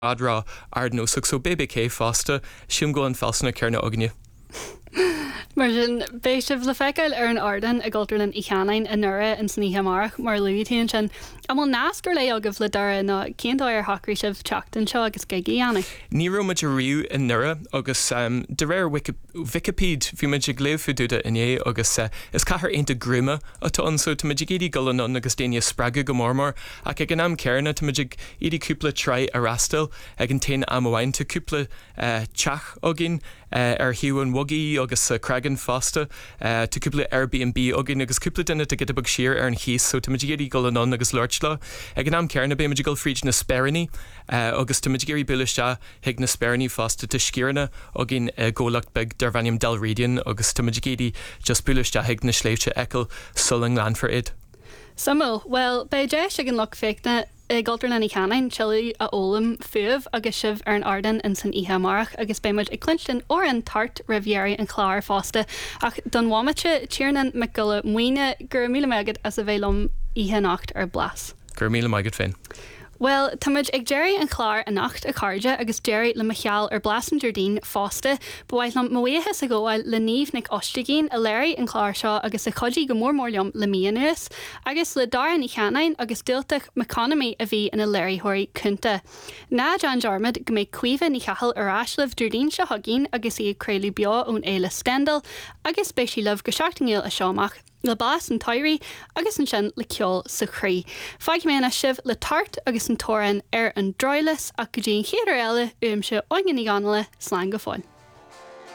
adra ard nó so BBK fásta siúm go an felsanna cearna agni. Mar sin béisih le feiceil ar an ardan a ggóiltarlinn I cheanain in nura in sníthe marach mar luúíonn sin. Am bhfuil nascar le agah le dara na céantáir thacraí sibh teachtain seo agus gaigi anna. Ní roiid a riú in nura agus de réir Wikipéd bhí meid ag léomhúda iné agus is caiair aonanta grúma atá ansú tá meid géadí golan agus daine spraga go mórmór ach ag an am cearna tá meid iad cúpla trí a rastal ag an taine amháin tá cúpla teach agin ar hiú an wagaí agus cragan fásta tá cúpla Airbnb agin agus cúpla duine a get bag siar ar an híos so tá meid géadí golan agus Lortla ag an am cearna bé meid go fríd na spéirní agus tá meid géirí buiste hiag na spéirní fásta tá scíarna agin ggólacht beg Darvanium Del Radian agus tá meid géadí just buiste hiag na sléifte ecail sulang land for it. Samuel, well, bei deis ag an loch féicna Galtar na cheanain seú a ólam fuamh agus sibh ar an ardan in san ihe marach agus béimiid ag clinstin ó an tart riviéri an chláir fásta ach don bháimete tíarnan me go muoine gur míle megad as a bhélumm ihe nacht ar blas. Gur míle maigad féin. Well, táid ag Jerry an chláir a nacht a carde agus Jerry le Michael ar Blasan Jardín fásta, bhhaid le muoithe a ggóil le níomh nic ostrigén a léirí an chláir seo agus a chodí go mórmórlumm le míanús, agus le dar an cheanain agus dúilteach meconomy a bhí ina léirithirí cunta. Ná John Jarmad go méid cuimhe ní chahall ar aislah Jardín se hagin agus iad creulú beo ón éile Stendal agus spéisi leh go seachtingil a seomach. Le bás an tairí agus an sin le ceol sa chrí. Feig ména sibh le tart agus an tóran ar an droilas a go dtíon chéad eile uimse oingan í ganala slán go fáin.